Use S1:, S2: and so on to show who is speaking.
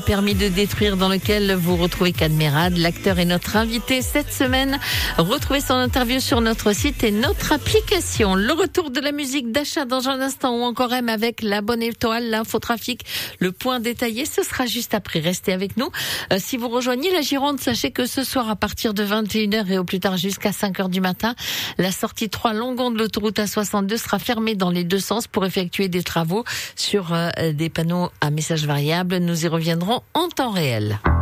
S1: Permis de détruire, dans lequel vous retrouvez Cadmerade. L'acteur est notre invité cette semaine. Retrouvez son interview sur notre site et notre application. Le retour de la musique d'achat dans un instant, ou encore M avec la bonne étoile, l'infotrafic, le point détaillé. Ce sera juste après. Restez avec nous. Si vous rejoignez la Gironde, sachez que ce soir, à partir de 21h et au plus tard jusqu'à 5h du matin, la sortie 3 Longon de l'autoroute A62 sera fermée dans les deux sens pour effectuer des travaux sur des panneaux à messages variables. Nous y reviendrons en temps réel.